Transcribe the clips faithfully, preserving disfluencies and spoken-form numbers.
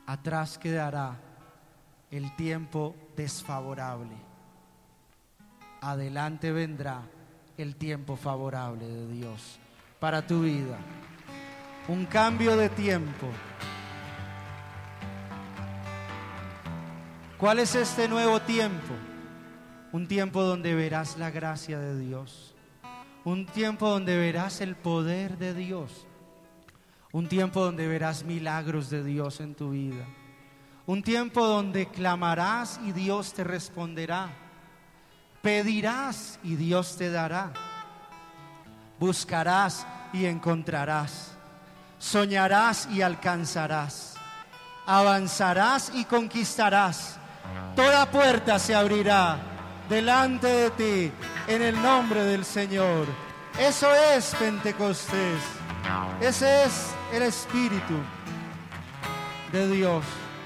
Atrás quedará el tiempo desfavorable. Adelante vendrá el tiempo favorable de Dios para tu vida. Un cambio de tiempo. ¿Cuál es este nuevo tiempo? Un tiempo donde verás la gracia de Dios. Un tiempo donde verás el poder de Dios. Un tiempo donde verás milagros de Dios en tu vida. Un tiempo donde clamarás y Dios te responderá. Pedirás y Dios te dará. Buscarás y encontrarás. Soñarás y alcanzarás. Avanzarás y conquistarás. Toda puerta se abrirá delante de ti en el nombre del Señor. Eso es Pentecostés. Ese es el Espíritu de Dios.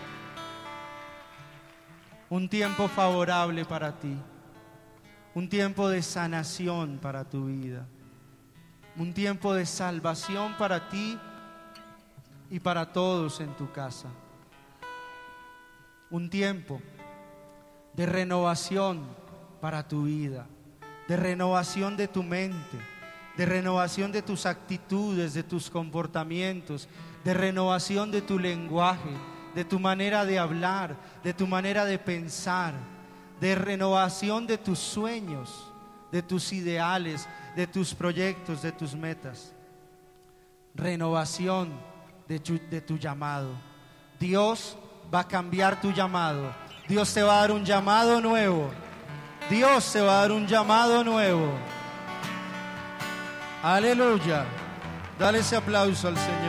Un tiempo favorable para ti. Un tiempo de sanación para tu vida. Un tiempo de salvación para ti y para todos en tu casa. Un tiempo de renovación para tu vida, de renovación de tu mente, de renovación de tus actitudes, de tus comportamientos, de renovación de tu lenguaje, de tu manera de hablar, de tu manera de pensar, de renovación de tus sueños, de tus ideales, de tus proyectos, de tus metas. Renovación de tu, de tu llamado. Dios va a cambiar tu llamado. Dios te va a dar un llamado nuevo. Dios te va a dar un llamado nuevo. Aleluya. Dale ese aplauso al Señor.